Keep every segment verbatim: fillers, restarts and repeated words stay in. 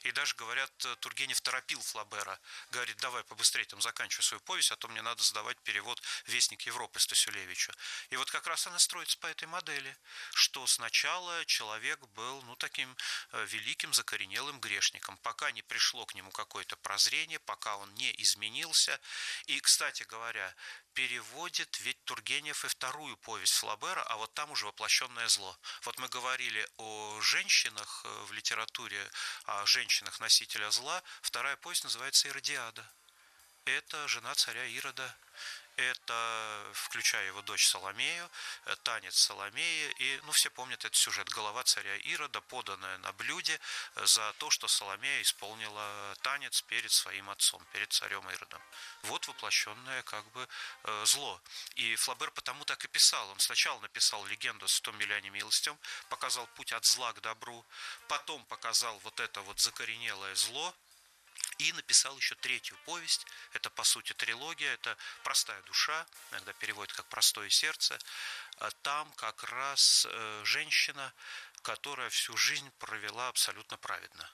И даже, говорят, Тургенев торопил Флабера. Говорит, давай побыстрее там заканчивай свою повесть, а то мне надо сдавать перевод «Вестник Европы» Стасюлевичу. И вот как раз она строится по этой модели, что сначала человек был, ну, таким великим закоренелым грешником, пока не пришло к нему какое-то прозрение, пока он не изменился. И, кстати говоря, переводит ведь Тургенев и вторую повесть Флабера, а вот там уже воплощенное зло. Вот мы говорили о женщинах в литературе, о женщинах носителя зла. Вторая повесть называется «Иродиада». Это жена царя Ирода. Это, включая его дочь Соломею, танец Соломеи. И, ну, все помнят этот сюжет. Голова царя Ирода, поданная на блюде за то, что Соломея исполнила танец перед своим отцом, перед царем Иродом. Вот воплощенное как бы зло. И Флабер потому так и писал. Он сначала написал легенду о святом Миляне Милостивом, показал путь от зла к добру, потом показал вот это вот закоренелое зло, и написал еще третью повесть. Это, по сути, трилогия. Это «Простая душа», иногда переводят как «Простое сердце». Там как раз женщина, которая всю жизнь провела абсолютно праведно.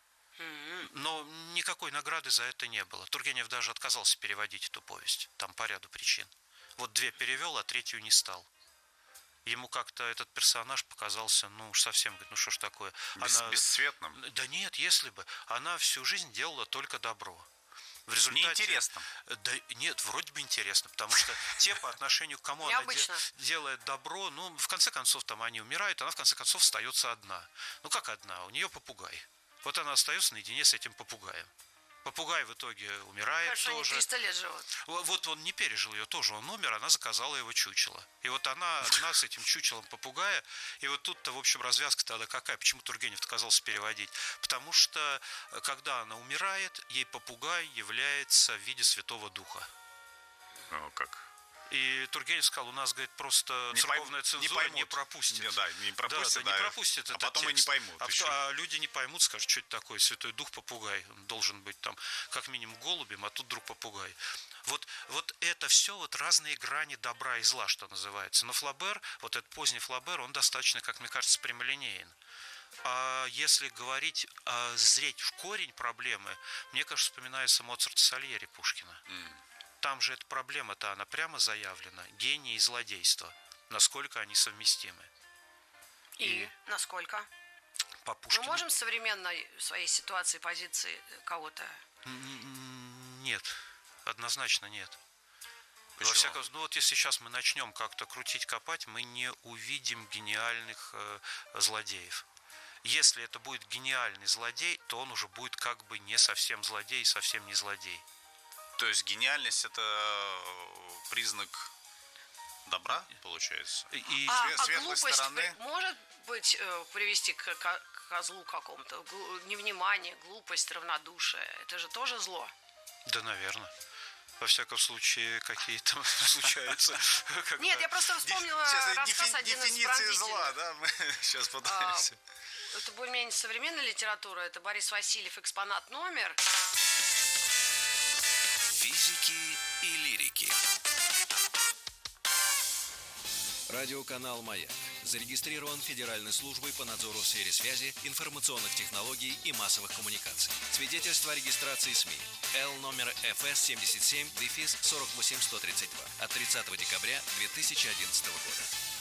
Но никакой награды за это не было. Тургенев даже отказался переводить эту повесть. Там по ряду причин. Вот две перевел, а третью не стал. Ему как-то этот персонаж показался, ну, уж совсем, говорит, ну, что ж такое. Бес, она... Бесцветным? Да нет, если бы. Она всю жизнь делала только добро. В результате... Неинтересным? Да нет, вроде бы интересно, потому что те, по отношению к кому она де... делает добро, ну, в конце концов, там они умирают, она в конце концов остается одна. Ну, как одна? У нее попугай. Вот она остается наедине с этим попугаем. Попугай в итоге умирает. Хорошо, тоже. Они триста лет живут. Вот он не пережил ее тоже, он умер, она заказала его чучело. И вот она одна с этим чучелом попугая, и вот тут-то, в общем, развязка тогда какая? Почему Тургенев отказался переводить? Потому что, когда она умирает, ей попугай является в виде Святого Духа. Ну, как... И Тургенев сказал, у нас, говорит, просто не церковная пойм... цензура не, не пропустит. Не, да, не пропустит, да, да, да, не пропустит а этот потом текст. И не поймут а, еще. а люди не поймут, скажут, что это такое, Святой Дух попугай. Он должен быть там как минимум голубем, а тут вдруг попугай. Вот, вот это все вот разные грани добра и зла, что называется. Но Флабер, вот этот поздний Флабер, он достаточно, как мне кажется, прямолинеен. А если говорить, а, зреть в корень проблемы, мне кажется, вспоминается Моцарт, Сальери, Пушкина. Mm. Там же эта проблема-то, она прямо заявлена. Гений и злодейство. Насколько они совместимы. И, и насколько? По Пушкину... Мы можем в современной своей ситуации, позиции кого-то? Нет. Однозначно нет. Почему? Во всяком случае, ну вот если сейчас мы начнем как-то крутить, копать, мы не увидим гениальных э, злодеев. Если это будет гениальный злодей, то он уже будет как бы не совсем злодей, совсем не злодей. То есть гениальность – это признак добра, получается? И а, Све- а глупость стороны... может быть э, привести к, к козлу какому-то? Невнимание, глупость, равнодушие – это же тоже зло? Да, наверное. Во всяком случае, какие-то случаются. Нет, я просто вспомнила рассказ один из дефиниции зла, да? Мы сейчас пытаемся. Это более-менее современная литература. Это Борис Васильев, экспонат номер. Физики и лирики. Радиоканал «Маяк» зарегистрирован Федеральной службой по надзору в сфере связи, информационных технологий и массовых коммуникаций. Свидетельство о регистрации СМИ. Л номер эф эс семьдесят семь сорок восемь сто тридцать два от тридцатого декабря две тысячи одиннадцатого года.